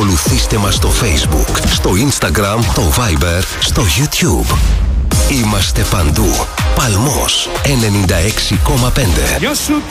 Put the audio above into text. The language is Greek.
Ακολουθήστε μας στο Facebook, στο Instagram, το Viber, στο YouTube. Είμαστε παντού. Παλμός 96,5. Γεια σου